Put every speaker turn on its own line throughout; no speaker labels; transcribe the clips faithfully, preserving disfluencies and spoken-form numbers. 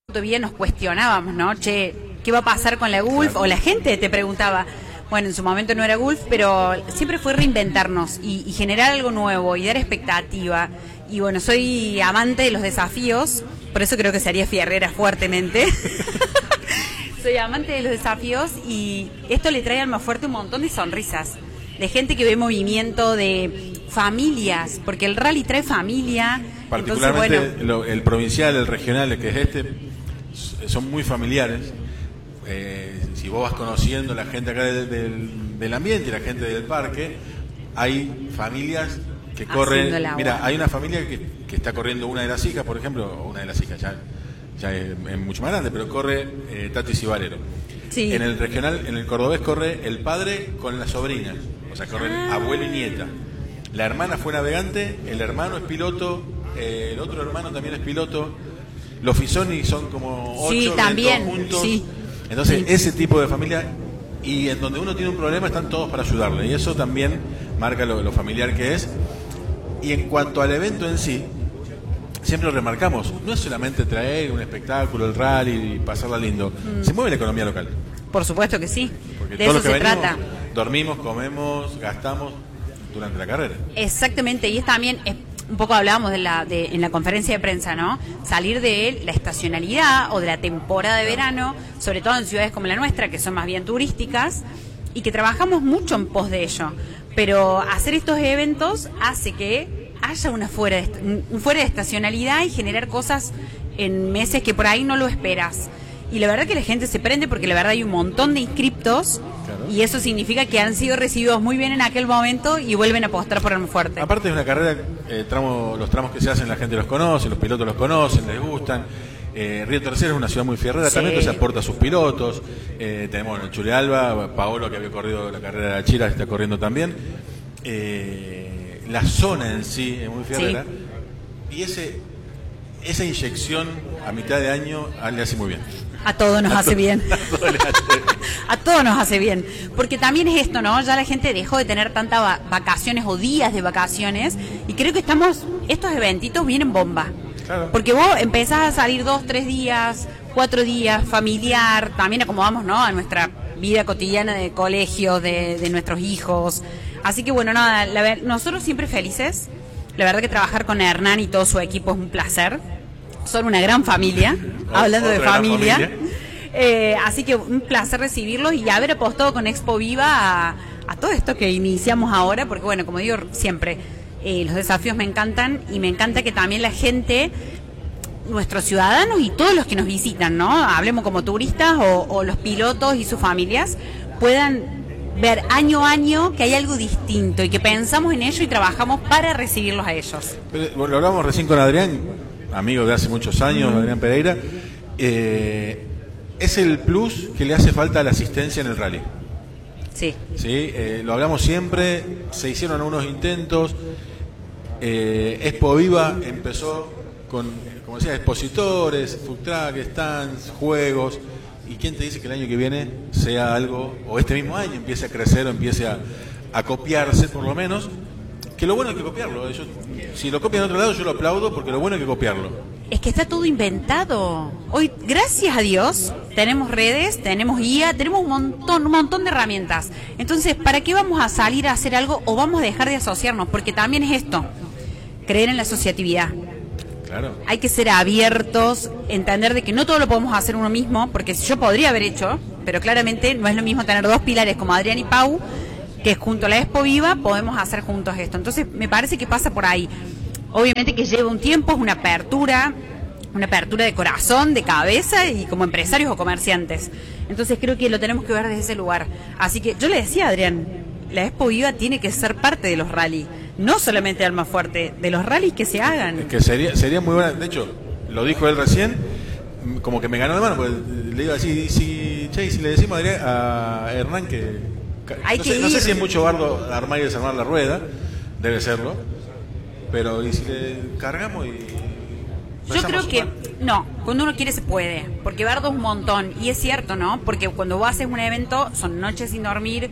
Todavía nos cuestionábamos, ¿no? Che, ¿qué va a pasar con la Gulf? O la gente te preguntaba. Bueno, en su momento no era Gulf, pero siempre fue reinventarnos y, y generar algo nuevo y dar expectativa. Y bueno, soy amante de los desafíos, por eso creo que sería fierrera fuertemente. Soy amante de los desafíos y esto le trae a Almafuerte un montón de sonrisas, de gente que ve movimiento, de familias, porque el rally trae familia.
Particularmente
entonces, bueno,
lo, el provincial, el regional, el que es este, son muy familiares. Eh, si vos vas conociendo la gente acá del, del, del ambiente y la gente del parque, hay familias que corren. Mira, hay una familia que, que está corriendo, una de las hijas, por ejemplo, una de las hijas ya, ya es, es mucho más grande, pero corre eh, Tati Cibarero.
Sí.
En el regional, en el cordobés, corre el padre con la sobrina, o sea, corren ah. abuelo y nieta. La hermana fue navegante, el hermano es piloto, eh, el otro hermano también es piloto. Los Fisoni son como ocho,
sí, también,
todos juntos.
Sí.
Entonces,
sí.
ese tipo de familia, y en donde uno tiene un problema están todos para ayudarle, y eso también marca lo, lo familiar que es. Y en cuanto al evento en sí, siempre lo remarcamos, no es solamente traer un espectáculo, el rally y pasarla lindo, mm. se mueve la economía local.
Por supuesto que sí,
porque
de
todo
eso
lo que
se
venimos,
trata.
Dormimos, comemos, gastamos durante la carrera.
Exactamente, y es también, es, un poco hablábamos de la, de, en la conferencia de prensa, ¿no? Salir de la estacionalidad o de la temporada de verano, sobre todo en ciudades como la nuestra, que son más bien turísticas, y que trabajamos mucho en pos de ello. Pero hacer estos eventos hace que haya una fuera de, un fuera de estacionalidad y generar cosas en meses que por ahí no lo esperas. Y la verdad que la gente se prende porque la verdad hay un montón de inscriptos, claro. Y eso significa que han sido recibidos muy bien en aquel momento y vuelven a apostar por Almafuerte.
Aparte de una carrera, eh, tramo, los tramos que se hacen la gente los conoce, los pilotos los conocen, les gustan. Eh, Río Tercero es una ciudad muy fierrera, sí. También entonces aporta a sus pilotos. Eh, tenemos bueno, el Chulealba, Paolo que había corrido la carrera de la Chira, está corriendo también. Eh, la zona en sí es muy fierrera, sí. Y ese esa inyección a mitad de año le hace muy bien.
A todos nos
a
hace
to
bien.
A todos les hace bien.
A todos nos hace bien. Porque también es esto, ¿no? Ya la gente dejó de tener tantas va vacaciones o días de vacaciones. Y creo que estamos, estos eventitos vienen bomba.
Claro.
Porque vos empezás a salir dos, tres días, cuatro días, familiar. También acomodamos, ¿no? A nuestra vida cotidiana de colegio, de, de nuestros hijos. Así que bueno, nada, la, nosotros siempre felices. La verdad que trabajar con Hernán y todo su equipo es un placer. Son una gran familia, hablando de familia. familia. Eh, así que un placer recibirlos y haber apostado con Expo Viva a, a todo esto que iniciamos ahora, porque bueno, como digo siempre, eh, los desafíos me encantan y me encanta que también la gente, nuestros ciudadanos y todos los que nos visitan, ¿no? Hablemos como turistas o, o los pilotos y sus familias, puedan ver año a año que hay algo distinto y que pensamos en ello y trabajamos para recibirlos a ellos.
Pero, bueno, lo hablamos recién con Adrián, amigo de hace muchos años, Adrián Pereira. Eh, es el plus que le hace falta a la asistencia en el rally.
Sí.
Sí, eh, lo hablamos siempre, se hicieron unos intentos. Eh, Expo Viva empezó con, como decía, expositores, food truck, stands, juegos. ¿Y quién te dice que el año que viene sea algo, o este mismo año empiece a crecer o empiece a, a copiarse por lo menos? Que lo bueno hay que copiarlo. Yo, si lo copian de otro lado yo lo aplaudo porque lo bueno hay que copiarlo.
Es que está todo inventado. Hoy, gracias a Dios, tenemos redes, tenemos guía, tenemos un montón, un montón de herramientas. Entonces, ¿para qué vamos a salir a hacer algo o vamos a dejar de asociarnos? Porque también es esto, creer en la asociatividad.
Claro.
Hay que ser abiertos, entender de que no todo lo podemos hacer uno mismo, porque yo podría haber hecho, pero claramente no es lo mismo tener dos pilares como Adrián y Pau, que junto a la Expo Viva podemos hacer juntos esto. Entonces me parece que pasa por ahí. Obviamente que lleva un tiempo, es una apertura, una apertura de corazón, de cabeza y como empresarios o comerciantes. Entonces creo que lo tenemos que ver desde ese lugar. Así que yo le decía a Adrián, la Expo Viva tiene que ser parte de los rally, no solamente de Almafuerte, de los rallies que se hagan.
Es que sería, sería muy buena, de hecho, lo dijo él recién, como que me ganó de mano, porque le iba a decir, si, che, si le decimos a, Adrián, a Hernán que...
Hay
no,
que
sé, no sé si es mucho bardo armar y desarmar la rueda, debe serlo, pero y si le cargamos y...
Yo creo que no, cuando uno quiere se puede, porque bardo es un montón, y es cierto, ¿no? Porque cuando vos haces un evento, son noches sin dormir,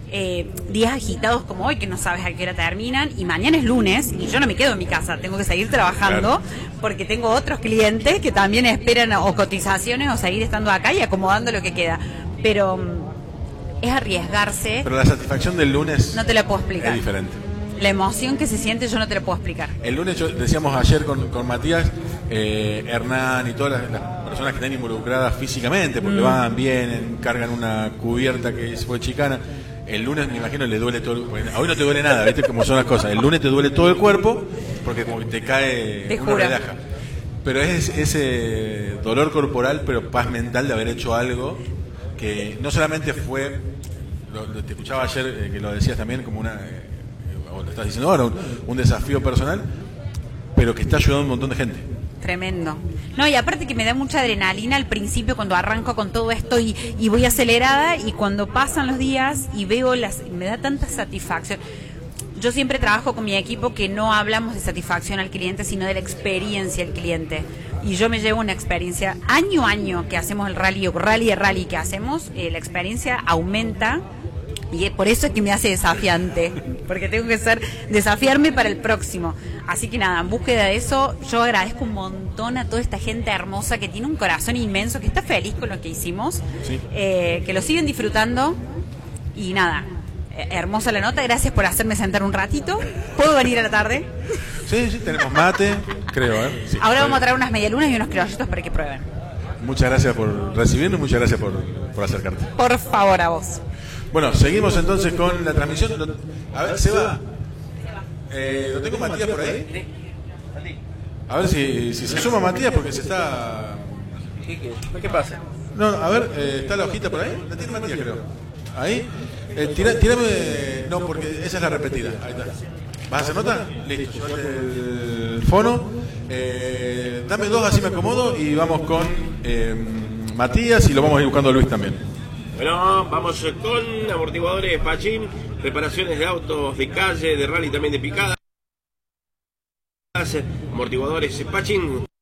eh, días agitados como hoy, que no sabes a qué hora terminan, y mañana es lunes, y yo no me quedo en mi casa, tengo que seguir trabajando, claro, porque tengo otros clientes que también esperan o cotizaciones o seguir estando acá y acomodando lo que queda. Pero es arriesgarse.
Pero la satisfacción del lunes
no te la puedo explicar.
Es diferente.
La emoción que se siente yo no te la puedo explicar.
El lunes, yo, decíamos ayer con, con Matías, eh, Hernán y todas las, las personas que están involucradas físicamente, porque mm. van, vienen, cargan una cubierta que fue chicana. El lunes, me imagino, le duele todo el cuerpo. Hoy no te duele nada, ¿viste cómo son las cosas? El lunes te duele todo el cuerpo porque como que te cae
te
una relaja. Pero es ese dolor corporal, pero paz mental de haber hecho algo que no solamente fue, lo, lo, te escuchaba ayer eh, que lo decías también como una, eh, o lo estás diciendo ahora, un, un desafío personal, pero que está ayudando a un montón de gente.
Tremendo. No, y aparte que me da mucha adrenalina al principio cuando arranco con todo esto y, y voy acelerada, y cuando pasan los días y veo las, me da tanta satisfacción. Yo siempre trabajo con mi equipo que no hablamos de satisfacción al cliente, sino de la experiencia al cliente. Y yo me llevo una experiencia, año a año que hacemos el rally, o rally de rally que hacemos, eh, la experiencia aumenta. Y por eso es que me hace desafiante, porque tengo que ser desafiarme para el próximo. Así que nada, en búsqueda de eso, yo agradezco un montón a toda esta gente hermosa que tiene un corazón inmenso, que está feliz con lo que hicimos, sí. eh, que lo siguen disfrutando. Y nada, eh, hermosa la nota, gracias por hacerme sentar un ratito. ¿Puedo venir a la tarde?
Sí, sí, tenemos mate, creo. ¿eh? Sí,
Ahora vamos a traer unas medialunas y unos criollitos para que prueben.
Muchas gracias por recibirnos, muchas gracias por, por acercarte.
Por favor, a vos.
Bueno, seguimos entonces con la transmisión. A ver, Seba, eh, ¿lo tengo Matías por ahí? A ver si, si se suma Matías porque se está...
¿Qué, qué, qué pasa?
No, a ver, eh, ¿está la hojita por ahí? La tiene Matías, creo. Ahí. Eh, tira, tírame... No, porque esa es la repetida. Ahí está. ¿Vas a hacer nota? Listo. Llévate el fono. Eh, dame dos, así me acomodo. Y vamos con eh, Matías y lo vamos a ir buscando a Luis también.
Bueno, vamos con amortiguadores Pachín, reparaciones de autos de calle, de rally, también de picadas. Amortiguadores Pachín.